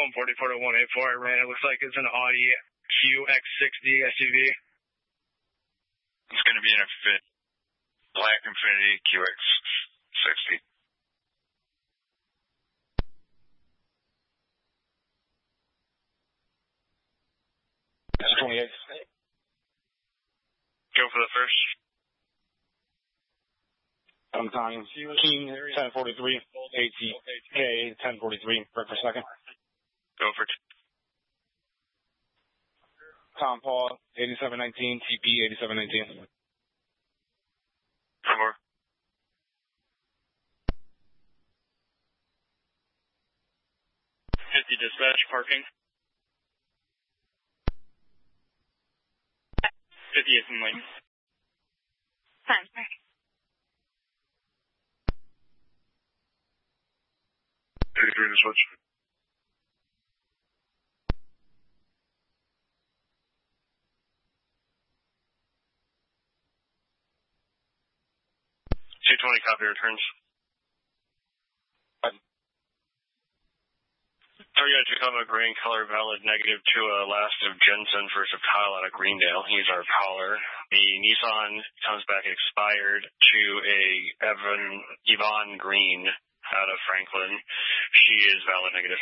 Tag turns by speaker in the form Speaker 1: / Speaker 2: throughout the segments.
Speaker 1: 144 to 184. I ran. It looks like it's an Audi QX60 SUV.
Speaker 2: It's going to be in a black Infiniti QX60.
Speaker 3: That's 28.
Speaker 2: Go for the first.
Speaker 3: I'm Tom King, 1043, ATK, 1043, breakfast second.
Speaker 2: Go for
Speaker 3: Tom Paul, 8719, TP, 8719.
Speaker 2: 4. Dispatch, parking. 50th and lane. 33 to switch. C20 copy returns. Toyota Tacoma green color valid negative to a last of Jensen versus a Kyle out of Greendale. He's our caller. The Nissan comes back expired to a Yvonne Green out of Franklin. She is valid negative.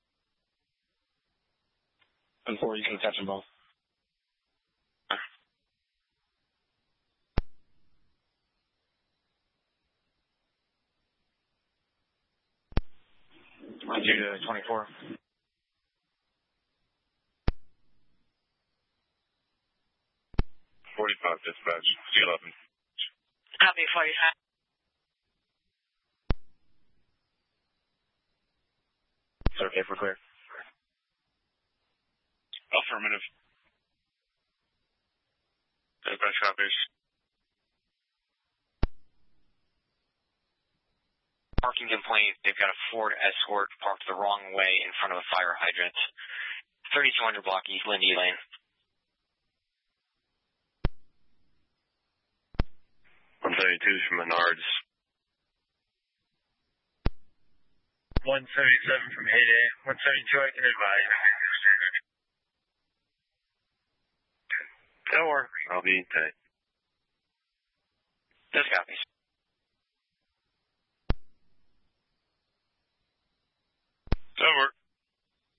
Speaker 3: And 4, you can catch them both. You to 24.
Speaker 2: 45 dispatch, C11.
Speaker 4: Copy, 45.
Speaker 3: It's okay for clear.
Speaker 2: Affirmative. Dispatch copies.
Speaker 5: Parking complaint. They've got a Ford Escort parked the wrong way in front of a fire hydrant. 3200 block East Lindy Lane.
Speaker 2: One 172 from Menards.
Speaker 1: 177 from Heyday. 172 I can advise.
Speaker 2: That'll work. I'll be tight.
Speaker 5: This copies.
Speaker 2: That'll work.